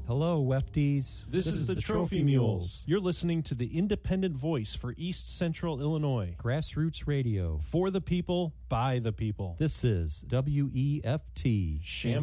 Hello, Wefties. This is the Trophy Mules. You're listening to the independent voice for East Central Illinois. Grassroots Radio. For the people, by the people. This is WEFT. Champaign.